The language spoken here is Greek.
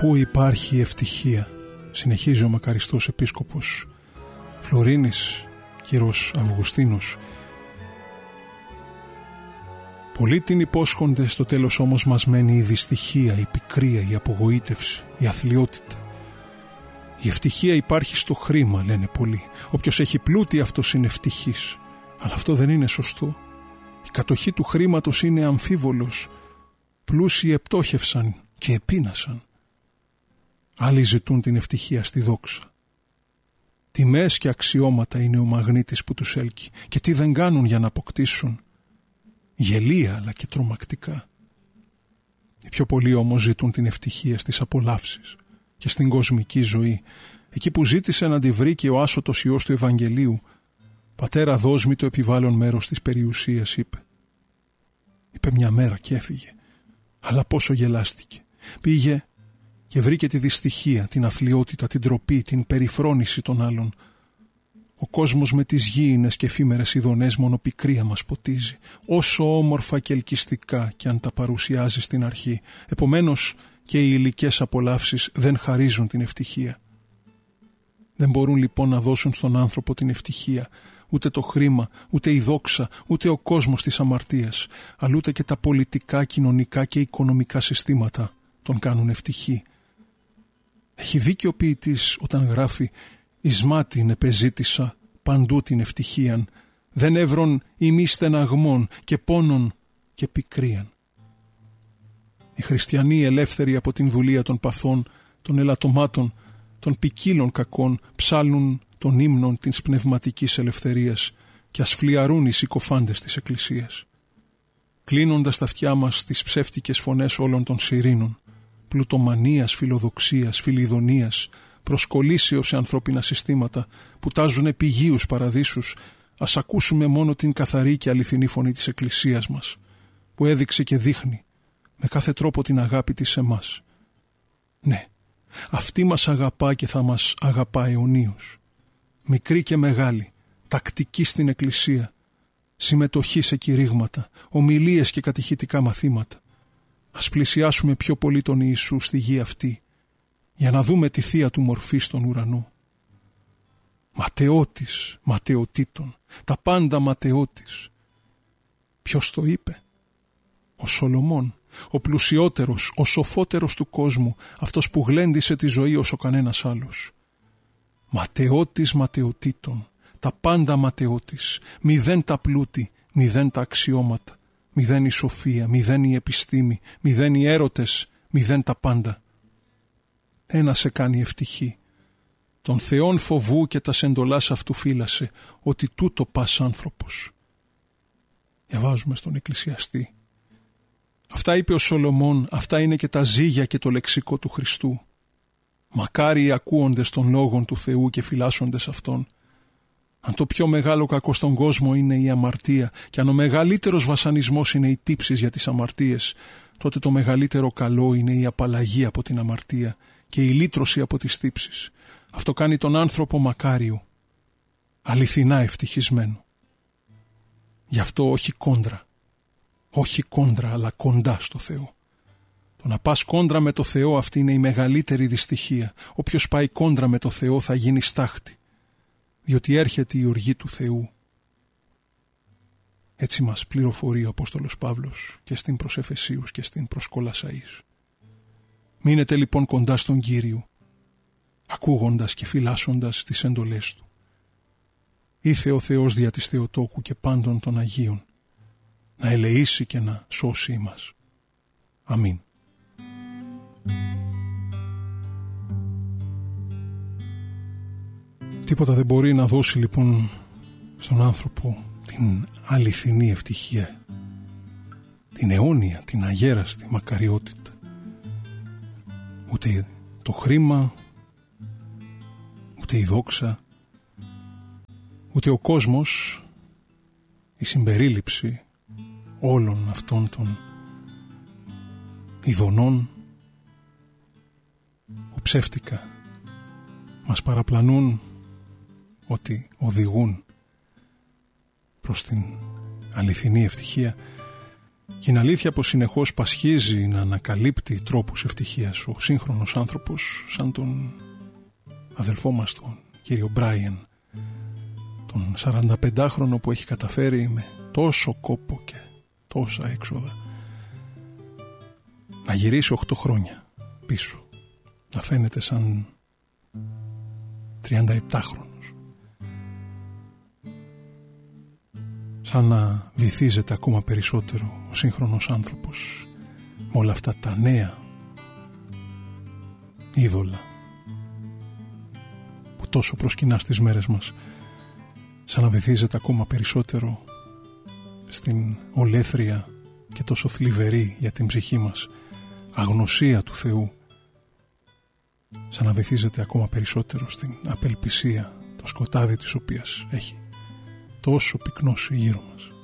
Πού υπάρχει ευτυχία, συνεχίζει ο μακαριστός επίσκοπος Φλωρίνης, κύριος Αυγουστίνος. Πολλοί την υπόσχονται, στο τέλος όμως μας μένει η δυστυχία, η πικρία, η απογοήτευση, η αθλιότητα. Η ευτυχία υπάρχει στο χρήμα, λένε πολλοί. Όποιος έχει πλούτη, αυτός είναι ευτυχής. Αλλά αυτό δεν είναι σωστό. Η κατοχή του χρήματος είναι αμφίβολος. Πλούσιοι επτόχευσαν και επίνασαν. Άλλοι ζητούν την ευτυχία στη δόξα. Τιμές και αξιώματα είναι ο μαγνήτης που τους έλκει. Και τι δεν κάνουν για να αποκτήσουν. Γελία αλλά και τρομακτικά. Οι πιο πολλοί όμως ζητούν την ευτυχία στις απολαύσεις και στην κοσμική ζωή. Εκεί που ζήτησε να τη βρει και ο άσωτος Υιός του Ευαγγελίου. «Πατέρα, δώσ' μη το επιβάλλον μέρος της περιουσίας», είπε. Είπε μια μέρα και έφυγε. Αλλά πόσο γελάστηκε. Πήγε και βρήκε τη δυστυχία, την αθλιότητα, την ντροπή, την περιφρόνηση των άλλων. Ο κόσμος με τις γήινες και εφήμερες ειδονές μόνο πικρία μας ποτίζει, όσο όμορφα και ελκυστικά κι αν τα παρουσιάζει στην αρχή. Επομένως και οι υλικές απολαύσεις δεν χαρίζουν την ευτυχία. Δεν μπορούν λοιπόν να δώσουν στον άνθρωπο την ευτυχία, ούτε το χρήμα, ούτε η δόξα, ούτε ο κόσμος της αμαρτίας, αλλά ούτε και τα πολιτικά, κοινωνικά και οικονομικά συστήματα τον κάνουν ευτυχή. Έχει δίκιο ο ποιητής όταν γράφει «Εις μάτιν επεζήτησα παντού την ευτυχίαν, δεν έβρον ημί στεναγμών και πόνων και πικρίαν». Οι χριστιανοί ελεύθεροι από την δουλεία των παθών, των ελαττωμάτων, των ποικίλων κακών ψάλουν των ύμνων της πνευματικής ελευθερίας και ασφλιαρούν οι συκοφάντες της Εκκλησίας. Κλείνοντας τα αυτιά μας τις ψεύτικες φωνές όλων των σιρήνων, πλουτομανίας, φιλοδοξίας, φιλιδονίας, προσκολήσεως σε ανθρώπινα συστήματα που τάζουν επιγείους παραδείσους, ας ακούσουμε μόνο την καθαρή και αληθινή φωνή της Εκκλησίας μας, που έδειξε και δείχνει με κάθε τρόπο την αγάπη της σε εμάς. Ναι, αυτή μας αγαπά και θα μας αγαπά αιωνίως. Μικρή και μεγάλη, τακτική στην Εκκλησία, συμμετοχή σε κηρύγματα, ομιλίες και κατηχητικά μαθήματα. Ας πλησιάσουμε πιο πολύ τον Ιησού στη γη αυτή, για να δούμε τη θεία του μορφή στον ουρανό. Ματαιώτης, ματαιωτήτων, τα πάντα ματαιώτης. Ποιος το είπε? Ο Σολομών, ο πλουσιότερος, ο σοφότερος του κόσμου, αυτός που γλέντισε τη ζωή όσο κανένας άλλος. Ματαιώτης ματαιωτήτων, τα πάντα ματαιώτης, μηδέν τα πλούτη, μηδέν τα αξιώματα, μηδέν η σοφία, μηδέν η επιστήμη, μηδέν οι έρωτες, μηδέν τα πάντα. Ένα σε κάνει ευτυχή. Τον Θεόν φοβού και τα σεντολάς αυτού φύλασε, ότι τούτο πας άνθρωπος. Διαβάζουμε στον Εκκλησιαστή. Αυτά είπε ο Σολομών, αυτά είναι και τα ζύγια και το λεξικό του Χριστού. Μακάρι οι ακούοντες των λόγων του Θεού και φυλάσσοντες αυτών. Αν το πιο μεγάλο κακό στον κόσμο είναι η αμαρτία και αν ο μεγαλύτερος βασανισμός είναι οι τύψεις για τις αμαρτίες, τότε το μεγαλύτερο καλό είναι η απαλλαγή από την αμαρτία και η λύτρωση από τις τύψεις. Αυτό κάνει τον άνθρωπο μακάριο, αληθινά ευτυχισμένο. Γι' αυτό όχι κόντρα. Όχι κόντρα, αλλά κοντά στο Θεό. Το να πας κόντρα με το Θεό, αυτή είναι η μεγαλύτερη δυστυχία. Όποιος πάει κόντρα με το Θεό θα γίνει στάχτη, διότι έρχεται η οργή του Θεού. Έτσι μας πληροφορεί ο Απόστολος Παύλος και στην προς Εφεσίους και στην προς Κολασσαείς. Μείνετε λοιπόν κοντά στον Κύριο, ακούγοντας και φυλάσσοντας τις εντολές Του. Ήθε ο Θεός δια της Θεοτόκου και πάντων των Αγίων, να ελεήσει και να σώσει μας. Αμήν. Τίποτα δεν μπορεί να δώσει λοιπόν στον άνθρωπο την αληθινή ευτυχία, την αιώνια, την αγέραστη μακαριότητα. Ούτε το χρήμα, ούτε η δόξα, ούτε ο κόσμος, η συμπερίληψη όλων αυτών των ειδονών που ψεύτικα μας παραπλανούν, ότι οδηγούν προς την αληθινή ευτυχία, Και είναι αλήθεια πως συνεχώς πασχίζει να ανακαλύπτει τρόπους ευτυχίας ο σύγχρονος άνθρωπος, σαν τον αδελφό μας τον κύριο Μπράιεν, τον 45χρονο που έχει καταφέρει με τόσο κόπο και τόσα έξοδα να γυρίσει 8 χρόνια πίσω, να φαίνεται σαν 37χρονος, σαν να βυθίζεται ακόμα περισσότερο ο σύγχρονος άνθρωπος με όλα αυτά τα νέα είδωλα που τόσο προσκυνά στις μέρες μας, σαν να βυθίζεται ακόμα περισσότερο στην ολέθρια και τόσο θλιβερή για την ψυχή μας αγνωσία του Θεού, σαν να βυθίζεται ακόμα περισσότερο στην απελπισία, το σκοτάδι της οποίας έχει τόσο πυκνώσει γύρω μας.